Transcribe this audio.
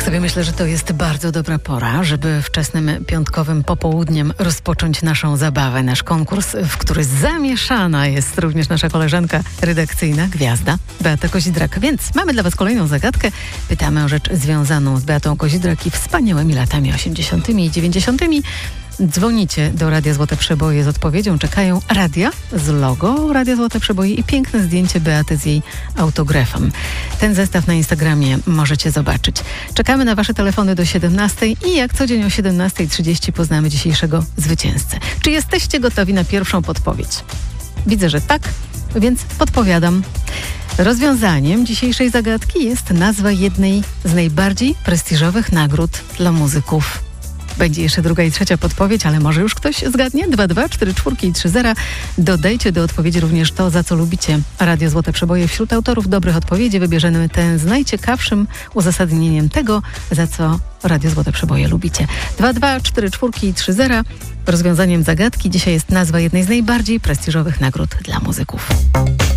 sobie myślę, że to jest bardzo dobra pora, żeby wczesnym piątkowym popołudniem rozpocząć naszą zabawę, nasz konkurs, w który zamieszana jest również nasza koleżanka redakcyjna, gwiazda Beata Kozidrak. Więc mamy dla Was kolejną zagadkę. Pytamy o rzecz związaną z Beatą Kozidrak i wspaniałymi latami 80. i 90. Dzwonicie do Radia Złote Przeboje z odpowiedzią. Czekają radia z logo Radia Złote Przeboje i piękne zdjęcie Beaty z jej autografem. Ten zestaw na Instagramie możecie zobaczyć. Czekamy na Wasze telefony do 17 i jak co dzień o 17:30 poznamy dzisiejszego zwycięzcę. Czy jesteście gotowi na pierwszą podpowiedź? Widzę, że tak, więc podpowiadam. Rozwiązaniem dzisiejszej zagadki jest nazwa jednej z najbardziej prestiżowych nagród dla muzyków. Będzie jeszcze druga i trzecia podpowiedź, ale może już ktoś zgadnie? 22 44 i 30. Dodajcie do odpowiedzi również to, za co lubicie Radio Złote Przeboje. Wśród autorów dobrych odpowiedzi wybierzemy ten z najciekawszym uzasadnieniem tego, za co Radio Złote Przeboje lubicie. 22 44 i 30. Rozwiązaniem zagadki dzisiaj jest nazwa jednej z najbardziej prestiżowych nagród dla muzyków.